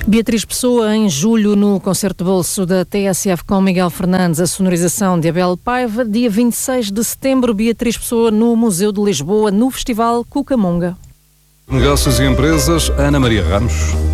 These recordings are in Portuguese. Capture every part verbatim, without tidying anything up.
Beatriz Pessoa, em julho, no concerto de bolso da T S F com Miguel Fernandes, a sonorização de Abel Paiva. Dia vinte e seis de setembro, Beatriz Pessoa no Museu de Lisboa, no Festival Cucamonga. Negócios e empresas, Ana Maria Ramos.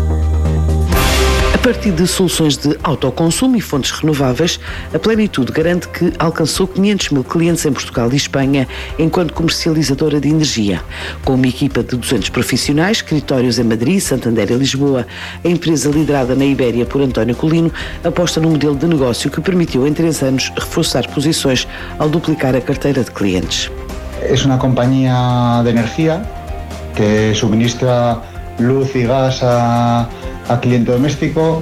A partir de soluções de autoconsumo e fontes renováveis, a Plenitude garante que alcançou quinhentos mil clientes em Portugal e Espanha enquanto comercializadora de energia. Com uma equipa de duzentos profissionais, escritórios em Madrid, Santander e Lisboa, a empresa liderada na Ibéria por António Colino aposta num modelo de negócio que permitiu em três anos reforçar posições ao duplicar a carteira de clientes. É uma companhia de energia que suministra luz y gas a, a cliente doméstico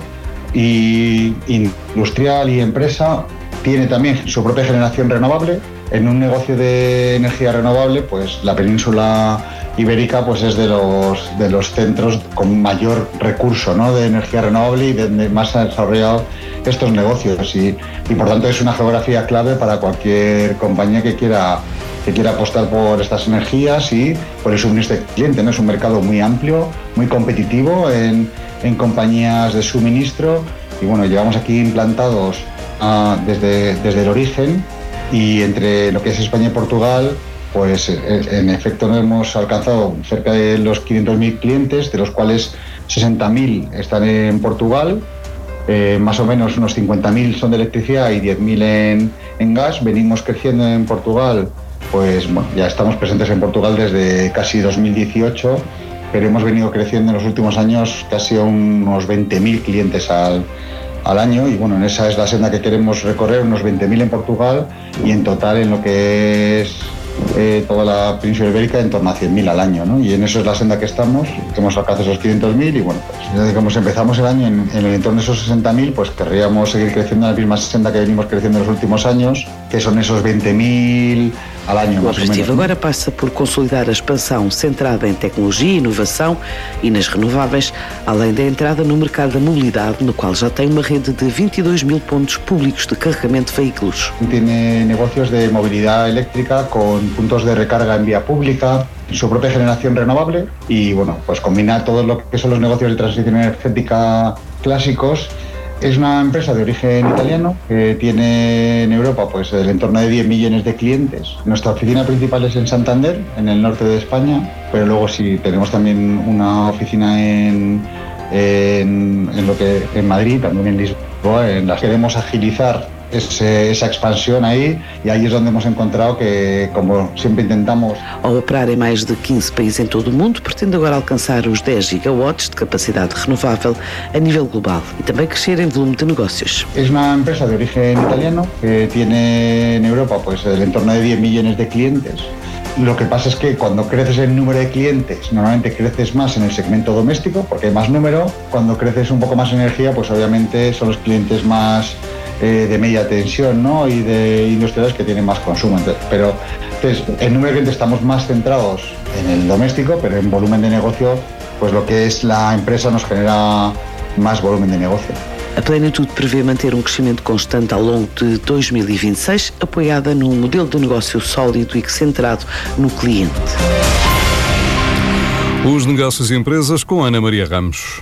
y industrial y empresa. Tiene también su propia generación renovable. En un negocio de energía renovable, pues la península ibérica pues es de los, de los centros con mayor recurso, ¿no?, de energía renovable y donde más se han desarrollado estos negocios. Y, y por tanto es una geografía clave para cualquier compañía que quiera que quiera apostar por estas energías y por el suministro del cliente, ¿no? Es un mercado muy amplio, muy competitivo en, en compañías de suministro y bueno, llevamos aquí implantados uh, desde, desde el origen y entre lo que es España y Portugal, pues en efecto no hemos alcanzado cerca de los quinientos mil clientes, de los cuales sesenta mil están en Portugal. Eh, más o menos unos cincuenta mil son de electricidad y diez mil en, en gas. Venimos creciendo en Portugal. Pues bueno, ya estamos presentes en Portugal desde casi dos mil dieciocho, pero hemos venido creciendo en los últimos años casi a unos veinte mil clientes al, al año y bueno, en esa es la senda que queremos recorrer, unos veinte mil en Portugal y en total en lo que es eh, toda la península ibérica en torno a cien mil al año, ¿no? Y en eso es la senda que estamos, que hemos alcanzado esos quinientos mil y bueno, pues digamos empezamos el año en, en el entorno de esos sesenta mil, pues querríamos seguir creciendo en la misma senda que venimos creciendo en los últimos años, que son esos veinte mil al año. O objetivo agora passa por consolidar a expansão centrada em tecnologia e inovação e nas renováveis, além da entrada no mercado da mobilidade, no qual já tem uma rede de vinte e dois mil pontos públicos de carregamento de veículos. Tiene negocios de movilidad eléctrica con puntos de recarga en vía pública, su propia generación renovable y bueno, pues combina todo lo que son los negocios de transición energética clásicos. Es una empresa de origen italiano que tiene en Europa pues el entorno de diez millones de clientes. Nuestra oficina principal es en Santander, en el norte de España, pero luego sí tenemos también una oficina en, en, en lo que en Madrid, también en Lisboa, en las que queremos agilizar ese, esa expansión ahí y ahí es donde hemos encontrado que, como siempre intentamos... Ao operar em mais de quinze países em todo o mundo, pretende agora alcançar os dez gigawatts de capacidade renovável a nível global e também crescer em volume de negócios. Es una empresa de origen italiano que tiene en Europa pues el entorno de diez millones de clientes. Lo que pasa es que cuando creces en número de clientes, normalmente creces más en el segmento doméstico porque hay más número. Cuando creces un poco más en energía, pues obviamente son los clientes más eh, de media tensión, ¿no?, y de industriales que tienen más consumo. Entonces, pero entonces, en número de clientes estamos más centrados en el doméstico, pero en volumen de negocio, pues lo que es la empresa nos genera más volumen de negocio. A Plenitude prevê manter um crescimento constante ao longo de dois mil e vinte e seis, apoiada num modelo de negócio sólido e centrado no cliente. Os negócios e empresas com Ana Maria Ramos.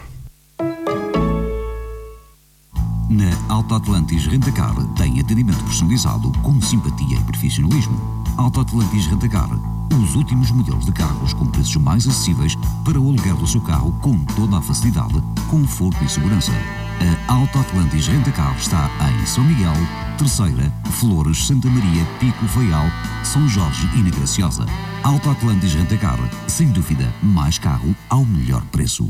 Na Auto Atlantis Rentacar tem atendimento personalizado com simpatia e profissionalismo. Auto Atlantis Rentacar, os últimos modelos de carros com preços mais acessíveis para o aluguer do seu carro com toda a facilidade, conforto e segurança. A Auto Atlantis Rentacar está em São Miguel, Terceira, Flores, Santa Maria, Pico, Faial, São Jorge e na Graciosa. Auto Atlantis Rentacar, sem dúvida, mais carro ao melhor preço.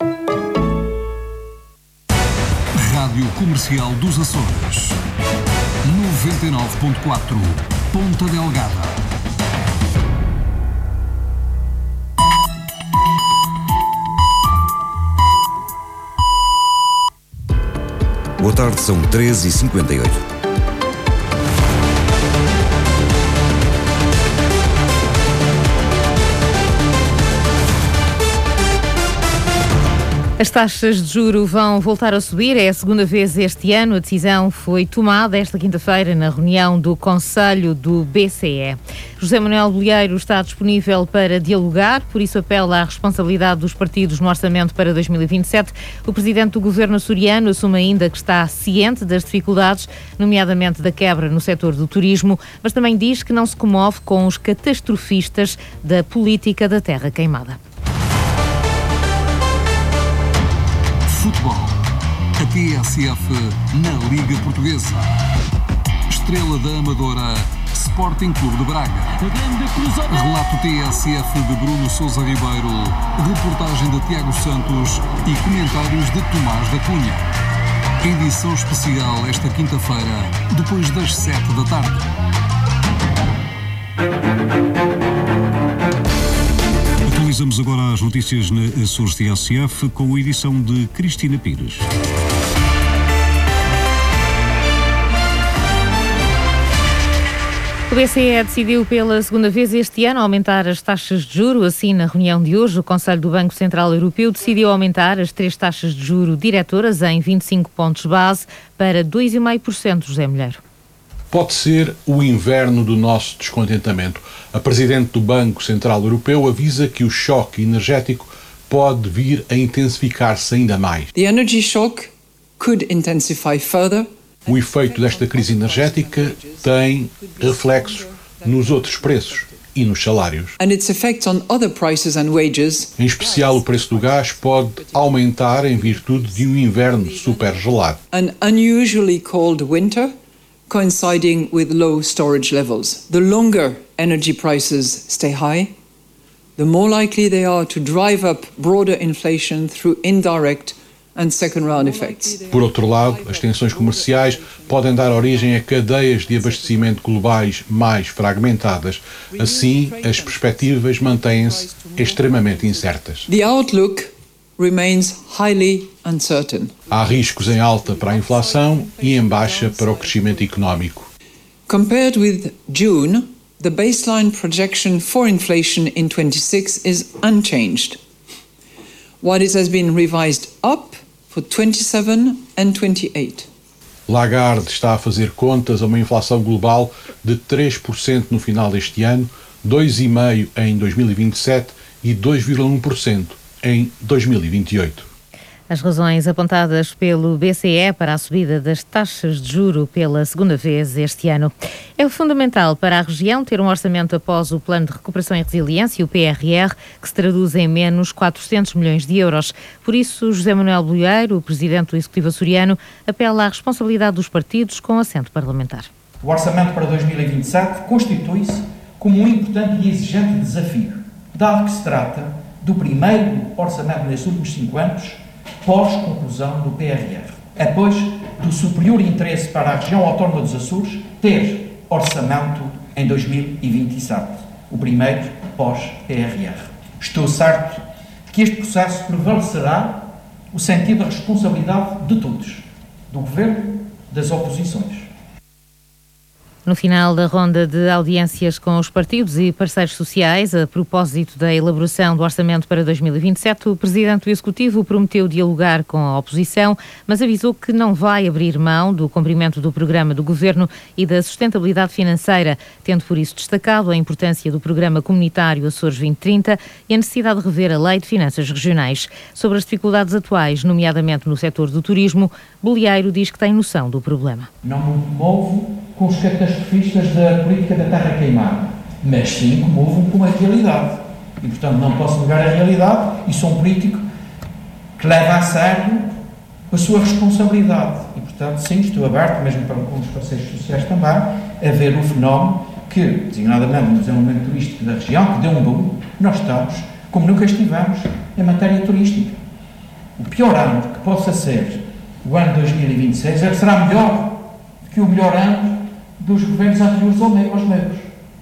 Rádio Comercial dos Açores, noventa e nove ponto quatro, Ponta Delgada. Boa tarde, são treze e cinquenta e oito. As taxas de juro vão voltar a subir, é a segunda vez este ano. A decisão foi tomada esta quinta-feira na reunião do Conselho do B C E. José Manuel Bolieiro está disponível para dialogar, por isso apela à responsabilidade dos partidos no orçamento para dois mil e vinte e sete. O presidente do governo açoriano assume ainda que está ciente das dificuldades, nomeadamente da quebra no setor do turismo, mas também diz que não se comove com os catastrofistas da política da terra queimada. Futebol. A T S F na Liga Portuguesa. Estrela da Amadora, Sporting Clube de Braga. Relato T S F de Bruno Sousa Ribeiro. Reportagem de Tiago Santos e comentários de Tomás da Cunha. Edição especial esta quinta-feira, depois das sete da tarde. Atualizamos agora as notícias na Açores T S F com a edição de Cristina Pires. O B C E decidiu pela segunda vez este ano aumentar as taxas de juro. Assim, na reunião de hoje, o Conselho do Banco Central Europeu decidiu aumentar as três taxas de juro diretoras em vinte e cinco pontos base para dois vírgula cinco por cento, José Mulheiro. Pode ser o inverno do nosso descontentamento. A Presidente do Banco Central Europeu avisa que o choque energético pode vir a intensificar-se ainda mais. The energy shock could intensify further. O efeito desta crise energética tem reflexos nos outros preços e nos salários. And its effects on other prices and wages. Em especial, o preço do gás pode aumentar em virtude de um inverno super gelado. An unusually cold winter coinciding with low storage levels. The longer energy prices stay high, the more likely they are to drive up broader inflation through indirect and second round effects. Por outro lado, as tensões comerciais podem dar origem a cadeias de abastecimento globais mais fragmentadas. Assim, as perspectivas mantêm-se extremamente incertas. The outlook remains highly uncertain. Há riscos em alta para a inflação e em baixa para o crescimento económico. Compared with June, the baseline projection for inflation in twenty-six is unchanged, while it has been revised up for twenty-seven and twenty-eight. Lagarde está a fazer contas a uma inflação global de três por cento no final deste ano, dois vírgula cinco por cento em dois mil e vinte e sete e dois vírgula um por cento em dois mil e vinte e oito. As razões apontadas pelo B C E para a subida das taxas de juro pela segunda vez este ano. É fundamental para a região ter um orçamento após o Plano de Recuperação e Resiliência, o P R R, que se traduz em menos quatrocentos milhões de euros. Por isso, José Manuel Bolieiro, o presidente do Executivo açoriano, apela à responsabilidade dos partidos com assento parlamentar. O orçamento para dois mil e vinte e sete constitui-se como um importante e exigente desafio, dado que se trata do primeiro orçamento nestes últimos cinco anos pós-conclusão do P R R. É, pois, do superior interesse para a região autónoma dos Açores ter orçamento em dois mil e vinte e sete, o primeiro pós-P R R. Estou certo que este processo prevalecerá o sentido da responsabilidade de todos, do Governo, das oposições. No final da ronda de audiências com os partidos e parceiros sociais, a propósito da elaboração do orçamento para dois mil e vinte e sete, o presidente do Executivo prometeu dialogar com a oposição, mas avisou que não vai abrir mão do cumprimento do programa do Governo e da sustentabilidade financeira, tendo por isso destacado a importância do programa comunitário Açores vinte trinta e a necessidade de rever a Lei de Finanças Regionais. Sobre as dificuldades atuais, nomeadamente no setor do turismo, Bolieiro diz que tem noção do problema. Não me comovo com os catastrofistas da política da terra queimada, mas sim comovo com a realidade. E, portanto, não posso negar a realidade e sou um político que leva a sério a sua responsabilidade. E, portanto, sim, estou aberto, mesmo para com os parceiros sociais também, a ver o fenómeno que, designadamente no desenvolvimento turístico da região, que deu um boom, nós estamos como nunca estivemos em matéria turística. O pior ano que possa ser o ano dois mil e vinte e seis é que será melhor que o melhor ano dos governos anteriores aos meus.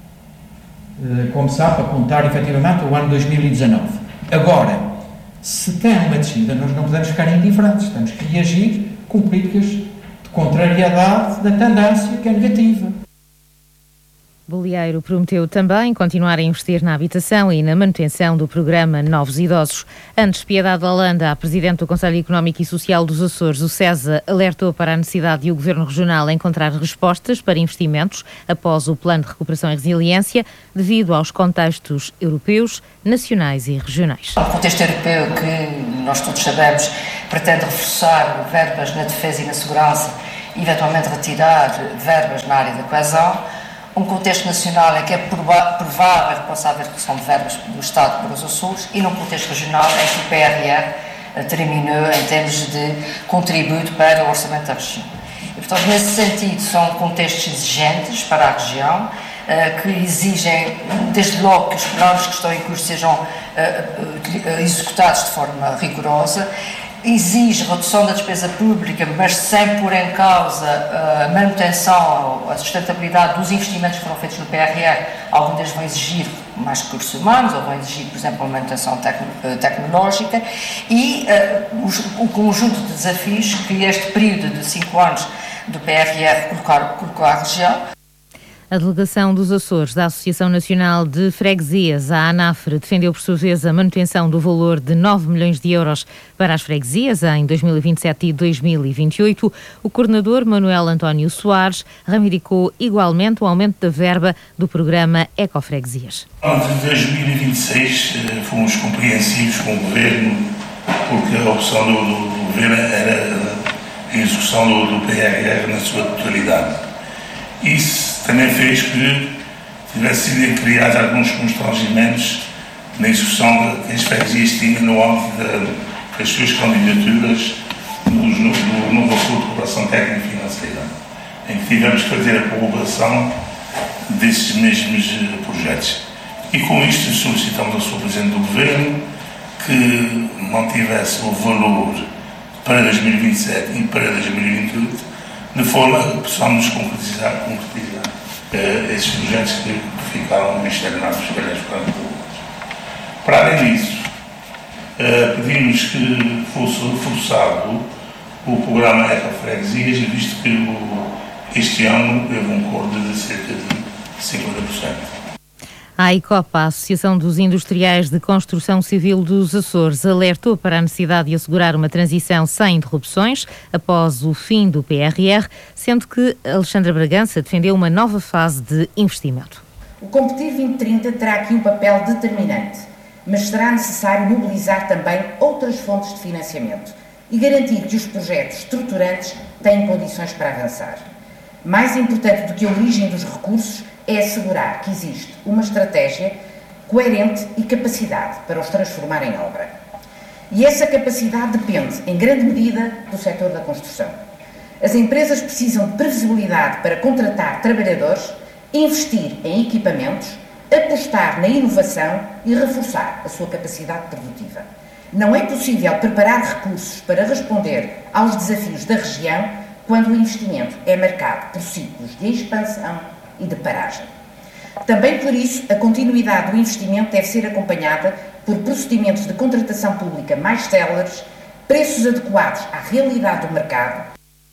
Como sabe, a contar efetivamente o ano dois mil e dezanove. Agora, se tem uma descida, nós não podemos ficar indiferentes, temos que reagir com políticas de contrariedade da tendência que é negativa. Bolieiro prometeu também continuar a investir na habitação e na manutenção do programa Novos Idosos. Antes, Piedade Holanda, a Presidente do Conselho Económico e Social dos Açores, o SESA, alertou para a necessidade de o Governo Regional encontrar respostas para investimentos após o Plano de Recuperação e Resiliência, devido aos contextos europeus, nacionais e regionais. O contexto europeu, que nós todos sabemos, pretende reforçar verbas na defesa e na segurança e, eventualmente, retirar verbas na área da coesão. Um contexto nacional em que é provável que possa haver redução de verbas do Estado para os Açores, e num contexto regional em que o P R R terminou em termos de contributo para o orçamento da região. E, portanto, nesse sentido, são contextos exigentes para a região, que exigem, desde logo, que os planos que estão em curso sejam executados de forma rigorosa. Exige redução da despesa pública, mas sem pôr em causa a manutenção, a sustentabilidade dos investimentos que foram feitos no P R R. Alguns deles vão exigir mais recursos humanos, ou vão exigir, por exemplo, a manutenção tecno, tecnológica e uh, os, o conjunto de desafios que este período de cinco anos do P R R colocou, colocou à região. A delegação dos Açores da Associação Nacional de Freguesias, a ANAFRE, defendeu por sua vez a manutenção do valor de nove milhões de euros para as freguesias em dois mil e vinte e sete e dois mil e vinte e oito. O coordenador Manuel António Soares reivindicou igualmente o aumento da verba do programa Ecofreguesias. Em dois mil e vinte e seis fomos compreensivos com o Governo, porque a opção do, do Governo era a execução do, do P R R na sua totalidade. Isso também fez que tivesse sido criados alguns constrangimentos na execução que as freguesias tinham no âmbito das suas candidaturas no, no, no novo acordo de cooperação técnica e financeira, em que tivemos que fazer a prorrogação desses mesmos projetos. E com isto solicitamos ao senhor Presidente do Governo que mantivesse o valor para dois mil e vinte e sete e para dois mil e vinte e oito, de forma que possamos concretizar, concretizar uh, esses projetos que ficaram externados pelas plantas. Para além disso, uh, pedimos que fosse reforçado o programa Ecofreguesias, visto que o, este ano houve um corte de cerca de cinquenta por cento. A AICOPA, a Associação dos Industriais de Construção Civil dos Açores, alertou para a necessidade de assegurar uma transição sem interrupções após o fim do P R R, sendo que Alexandra Bragança defendeu uma nova fase de investimento. O Competir vinte trinta terá aqui um papel determinante, mas será necessário mobilizar também outras fontes de financiamento e garantir que os projetos estruturantes têm condições para avançar. Mais importante do que a origem dos recursos é assegurar que existe uma estratégia coerente e capacidade para os transformar em obra. E essa capacidade depende, em grande medida, do setor da construção. As empresas precisam de previsibilidade para contratar trabalhadores, investir em equipamentos, apostar na inovação e reforçar a sua capacidade produtiva. Não é possível preparar recursos para responder aos desafios da região quando o investimento é marcado por ciclos de expansão e de paragem. Também por isso, a continuidade do investimento deve ser acompanhada por procedimentos de contratação pública mais céleres, preços adequados à realidade do mercado.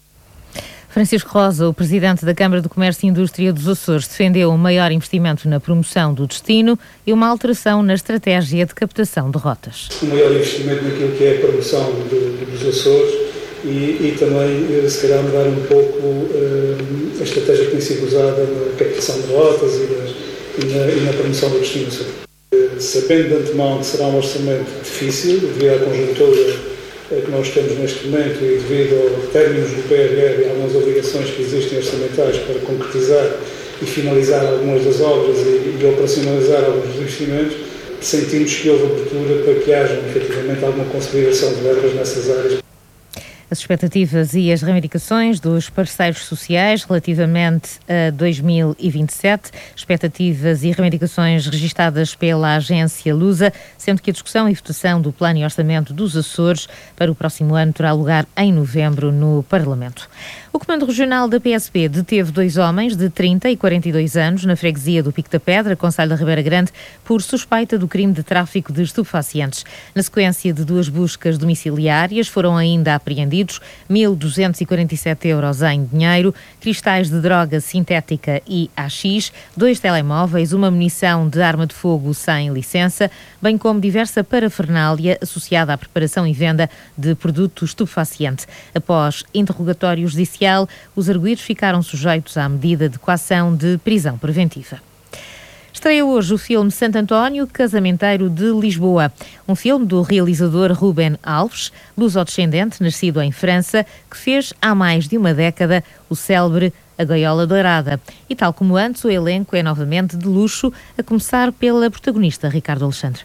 Francisco Rosa, o presidente da Câmara de Comércio e Indústria dos Açores, defendeu um maior investimento na promoção do destino e uma alteração na estratégia de captação de rotas. Um maior investimento naquilo que é a promoção de, dos Açores e, e também, se calhar, mudar um pouco uh, a estratégia que tem sido usada na captação de rotas e na, e na, e na promoção do destino. Uh, sabendo de antemão que será um orçamento difícil, devido à conjuntura uh, que nós temos neste momento e devido aos términos do P R R e algumas obrigações que existem orçamentais para concretizar e finalizar algumas das obras e, e operacionalizar alguns dos investimentos, sentimos que houve abertura para que haja efetivamente alguma consolidação de verbas nessas áreas. As expectativas e as reivindicações dos parceiros sociais relativamente a dois mil e vinte e sete, expectativas e reivindicações registadas pela agência Lusa, sendo que a discussão e votação do Plano e Orçamento dos Açores para o próximo ano terá lugar em novembro no Parlamento. O Comando Regional da P S P deteve dois homens de trinta e quarenta e dois anos na freguesia do Pico da Pedra, concelho da Ribeira Grande, por suspeita do crime de tráfico de estupefacientes. Na sequência de duas buscas domiciliárias, foram ainda apreendidos apreendidos, mil duzentos e quarenta e sete euros em dinheiro, cristais de droga sintética e A X, dois telemóveis, uma munição de arma de fogo sem licença, bem como diversa parafernália associada à preparação e venda de produto estupefaciente. Após interrogatório judicial, os arguidos ficaram sujeitos à medida de coação de prisão preventiva. Estreia hoje o filme Santo António, Casamenteiro de Lisboa, um filme do realizador Ruben Alves, luso-descendente, nascido em França, que fez há mais de uma década o célebre A Gaiola Dourada. E tal como antes, o elenco é novamente de luxo, a começar pela protagonista Ricardo Alexandre.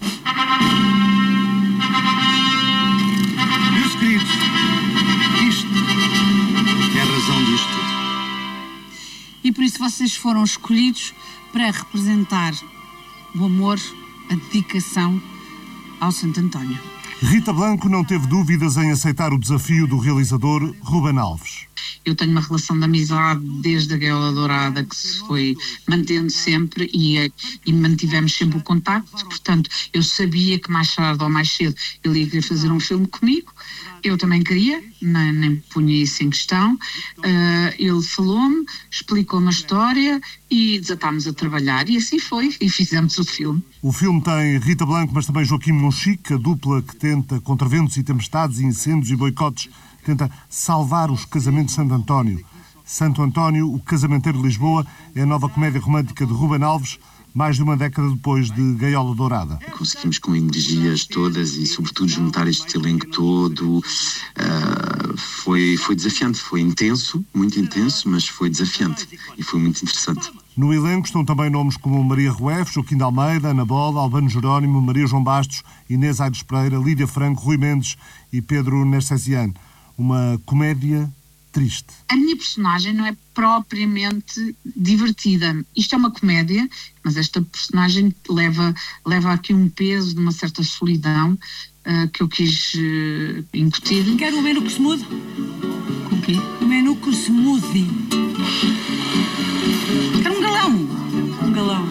Meus queridos, isto é a razão disto tudo. E por isso vocês foram escolhidos para representar o amor, a dedicação ao Santo António. Rita Blanco não teve dúvidas em aceitar o desafio do realizador Ruben Alves. Eu tenho uma relação de amizade desde a Gaiola Dourada que se foi mantendo sempre e, e mantivemos sempre o contacto, portanto eu sabia que mais tarde ou mais cedo ele ia querer fazer um filme comigo, eu também queria, nem, nem punha isso em questão, uh, ele falou-me, explicou-me a história e desatámos a trabalhar e assim foi, e fizemos o filme. O filme tem Rita Blanco, mas também Joaquim Monchique, a dupla que tenta, contra ventos e tempestades, incêndios e boicotes, tenta salvar os casamentos de Santo António. Santo António, o Casamenteiro de Lisboa, é a nova comédia romântica de Ruben Alves, mais de uma década depois de Gaiola Dourada. Conseguimos com energias todas e, sobretudo, juntar este elenco todo. Uh, foi, foi desafiante, foi intenso, muito intenso, mas foi desafiante e foi muito interessante. No elenco estão também nomes como Maria Rueff, Joaquim de Almeida, Ana Bola, Albano Jerónimo, Maria João Bastos, Inês Aires Pereira, Lídia Franco, Rui Mendes e Pedro Nercesian. Uma comédia triste. A minha personagem não é propriamente divertida. Isto é uma comédia, mas esta personagem leva, leva aqui um peso de uma certa solidão uh, que eu quis uh, incutir. Quero um menu que se mude. Com o quê? Um menu que se mude. Quero um galão. Um galão.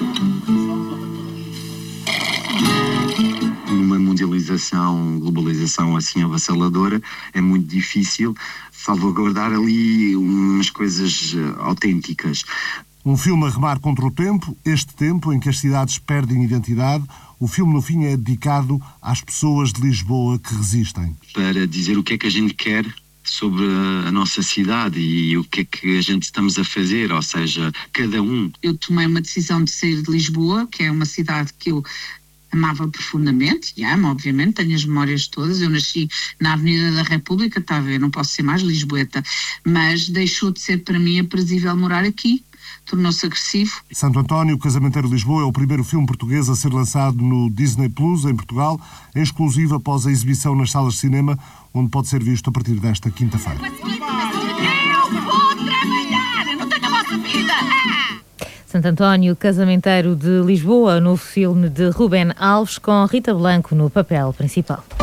Numa mundialização, globalização assim avassaladora, é muito difícil salvaguardar ali umas coisas autênticas. Um filme a remar contra o tempo, este tempo em que as cidades perdem identidade. O filme, no fim, é dedicado às pessoas de Lisboa que resistem. Para dizer o que é que a gente quer sobre a nossa cidade e o que é que a gente estamos a fazer, ou seja, cada um. Eu tomei uma decisão de sair de Lisboa, que é uma cidade que eu amava profundamente, e amo, obviamente, tenho as memórias todas. Eu nasci na Avenida da República, está a ver, não posso ser mais lisboeta, mas deixou de ser para mim aprazível morar aqui, tornou-se agressivo. Santo António, Casamenteiro de Lisboa, é o primeiro filme português a ser lançado no Disney Plus, em Portugal, em exclusivo após a exibição nas salas de cinema, onde pode ser visto a partir desta quinta-feira. Eu vou trabalhar, eu não tenho a vossa vida! Santo António, Casamenteiro de Lisboa, novo filme de Ruben Alves, com Rita Blanco no papel principal.